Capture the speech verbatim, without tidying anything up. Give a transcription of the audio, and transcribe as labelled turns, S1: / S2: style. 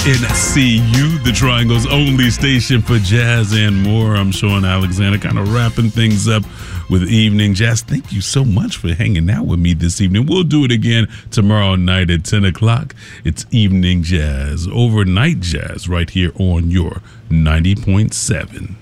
S1: N C U, the Triangle's only station for jazz and more. I'm Sean Alexander, kind of wrapping things up with Evening Jazz. Thank you so much for hanging out with me this evening. We'll do it again tomorrow night at ten o'clock. It's Evening Jazz, overnight jazz, right here on your ninety point seven.